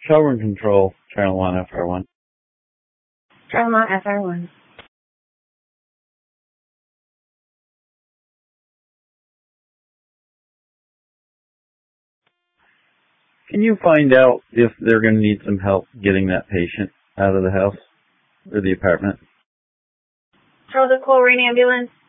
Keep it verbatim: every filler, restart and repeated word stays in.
Children Control, Channel one, F R one. Channel one, F R one. Can you find out if they're going to need some help getting that patient out of the house or the apartment? Charles Cole, Rain Ambulance.